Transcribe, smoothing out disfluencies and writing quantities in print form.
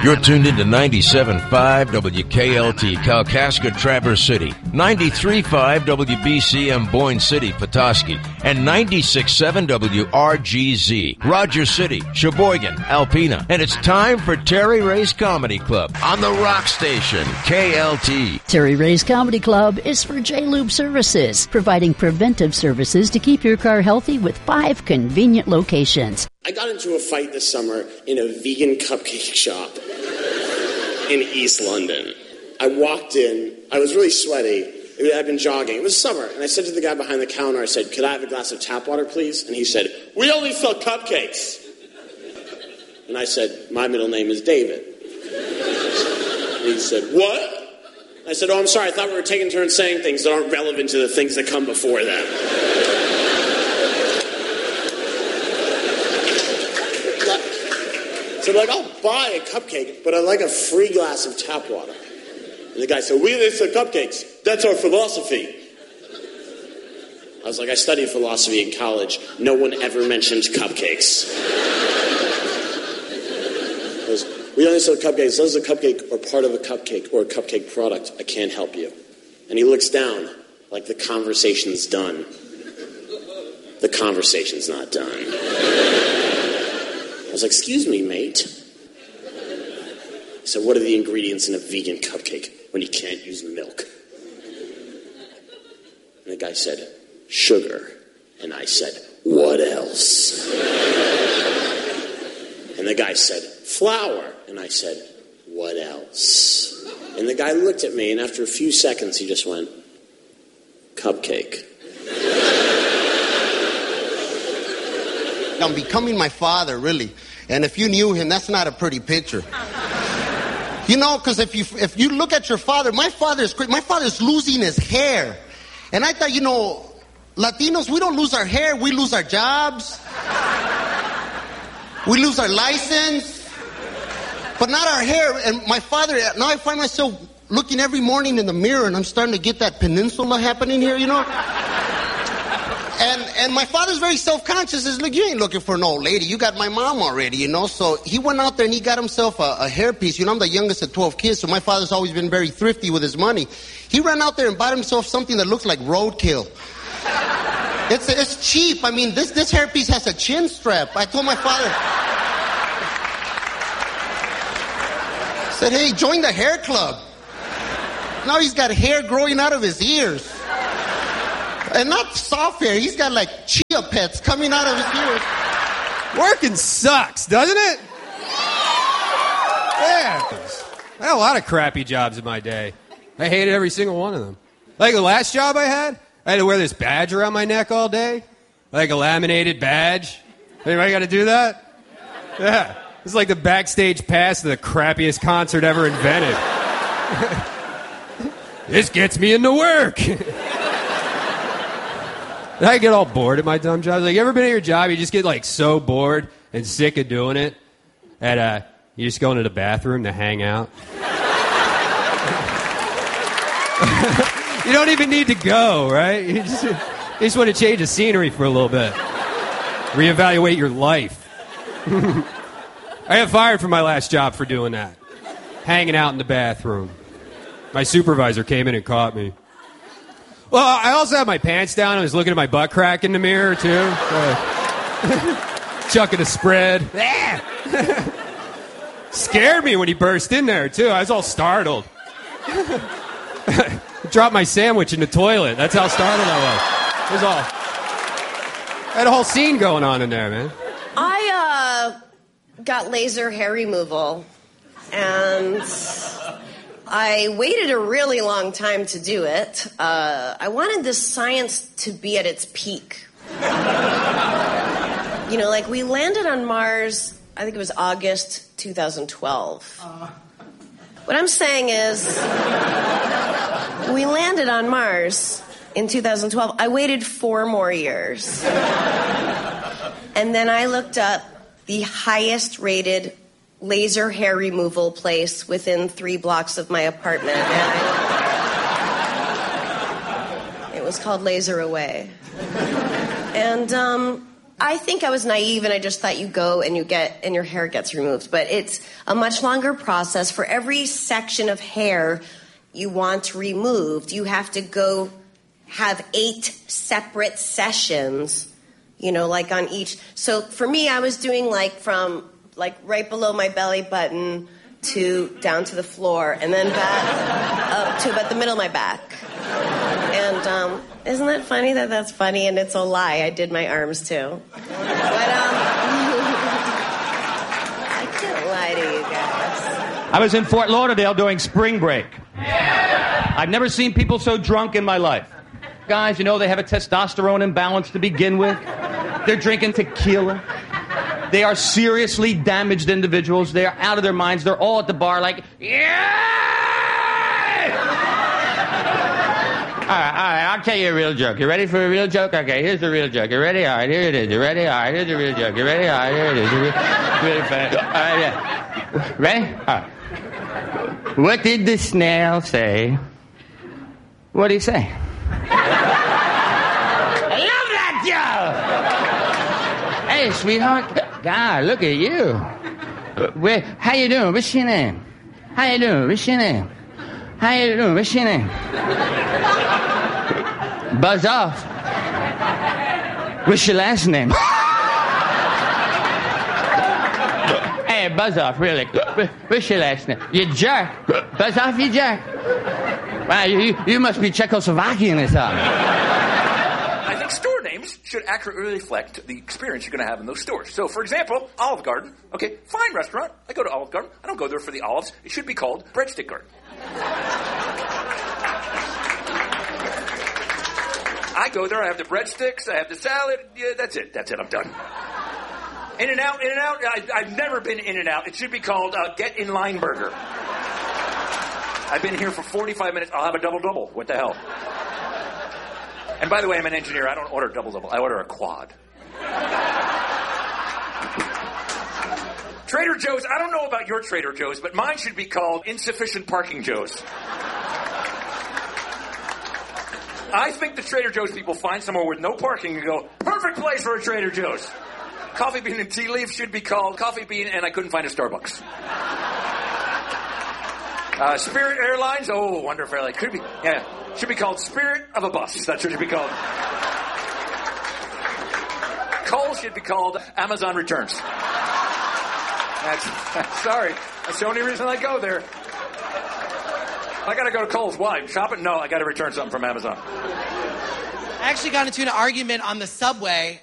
You're tuned into 97.5 WKLT, Kalkaska, Traverse City, 93.5 WBCM, Boyne City, Petoskey, and 96.7 WRGZ, Roger City, Sheboygan, Alpena. And it's time for Terry Ray's Comedy Club on the Rock Station, KLT. Terry Ray's Comedy Club is for J-Lube Services, providing preventive services to keep your car healthy with 5 convenient locations. I got into a fight this summer in a vegan cupcake shop in East London. I walked in, I was really sweaty, I'd been jogging, it was summer, and I said to the guy behind the counter, I said, "Could I have a glass of tap water, please?" And he said, "We only sell cupcakes." And I said, "My middle name is David." And he said, "What?" I said, "Oh, I'm sorry, I thought we were taking turns saying things that aren't relevant to the things that come before them." So I'm like, "I'll buy a cupcake, but I'd like a free glass of tap water." And the guy said, "We only sell cupcakes. That's our philosophy." I was like, "I studied philosophy in college. No one ever mentioned cupcakes." He goes, "We only sell cupcakes. Those are a cupcake or part of a cupcake or a cupcake product. I can't help you." And he looks down like the conversation's done. The conversation's not done. I was like, "Excuse me, mate." He said, "What are the ingredients in a vegan cupcake when you can't use milk?" And the guy said, "Sugar." And I said, "What else?" And the guy said, "Flour." And I said, "What else?" And the guy looked at me, and after a few seconds, he just went, "Cupcake." I'm becoming my father, really. And if you knew him, that's not a pretty picture. You know, because if you look at your father, my father's losing his hair. And I thought, you know, Latinos, we don't lose our hair, we lose our jobs. We lose our license. But not our hair. And my father, now I find myself looking every morning in the mirror, and I'm starting to get that peninsula happening here, you know? And my father's very self-conscious. He's like, "You ain't looking for an old lady. You got my mom already, you know?" So he went out there and he got himself a hairpiece. You know, I'm the youngest of 12 kids, so my father's always been very thrifty with his money. He ran out there and bought himself something that looks like roadkill. It's cheap. I mean, this hairpiece has a chin strap. I told my father, I said, "Hey, join the hair club." Now he's got hair growing out of his ears. And not soft hair. He's got like chia pets coming out of his ears. Working sucks, doesn't it? Yeah. I had a lot of crappy jobs in my day. I hated every single one of them. Like the last job I had to wear this badge around my neck all day. Like a laminated badge. Anybody got to do that? Yeah. It's like the backstage pass to the crappiest concert ever invented. This gets me into work. I get all bored at my dumb jobs. Like, you ever been at your job, you just get, like, so bored and sick of doing it, and you just go into the bathroom to hang out? You don't even need to go, right? You just want to change the scenery for a little bit. Reevaluate your life. I got fired from my last job for doing that. Hanging out in the bathroom. My supervisor came in and caught me. Well, I also had my pants down. I was looking at my butt crack in the mirror, too. Chucking a spread. Scared me when he burst in there, too. I was all startled. Dropped my sandwich in the toilet. That's how startled I was. It was all... I had a whole scene going on in there, man. I got laser hair removal, and I waited a really long time to do it. I wanted this science to be at its peak. You know, like, we landed on Mars, I think it was August 2012. What I'm saying is, we landed on Mars in 2012. I waited 4 more years. And then I looked up the highest rated laser hair removal place within 3 blocks of my apartment. And it was called Laser Away. And I think I was naive and I just thought you go and your hair gets removed. But it's a much longer process. For every section of hair you want removed, you have to go have 8 separate sessions, like on each. So for me, I was doing from right below my belly button to down to the floor and then back up to about the middle of my back. And isn't that funny that that's funny and it's a lie? I did my arms too. But I can't lie to you guys. I was in Fort Lauderdale doing spring break. I've never seen people so drunk in my life. Guys, they have a testosterone imbalance to begin with. They're drinking tequila. They are seriously damaged individuals. They are out of their minds. They're all at the bar like, yeah! All right, I'll tell you a real joke. You ready for a real joke? Okay, here's the real joke. You ready? All right, here it is. You ready? All right, here's the real joke. You ready? All right, here it is. Really funny. All right, yeah. Ready? All right. What did the snail say? What did he say? I love that joke! Hey, sweetheart. God, look at you. How you doing? What's your name? How you doing? What's your name? How you doing? What's your name? Buzz off. What's your last name? Hey, buzz off, really. What's your last name? You jerk. Buzz off, you jerk. Wow, you must be Czechoslovakian or something. I think store names should accurately reflect the experience you're going to have in those stores. So, for example, Olive Garden. Okay, fine restaurant. I go to Olive Garden. I don't go there for the olives. It should be called Breadstick Garden. I go there. I have the breadsticks. I have the salad. Yeah, that's it. I'm done. In-N-Out. I've never been In-N-Out. It should be called Get in Line Burger. I've been here for 45 minutes. I'll have a double-double. What the hell? And by the way, I'm an engineer. I don't order double-double. I order a quad. Trader Joe's. I don't know about your Trader Joe's, but mine should be called Insufficient Parking Joe's. I think the Trader Joe's people find somewhere with no parking and go, perfect place for a Trader Joe's. Coffee Bean and Tea Leaf should be called Coffee Bean and I couldn't find a Starbucks. Spirit Airlines, oh, Wonder Fairly. Could be, yeah. Should be called Spirit of a Bus. That's what it should be called. Kohl's should be called Amazon Returns. Sorry. That's the only reason I go there. I gotta go to Kohl's. Why? Shopping? No, I gotta return something from Amazon. I actually got into an argument on the subway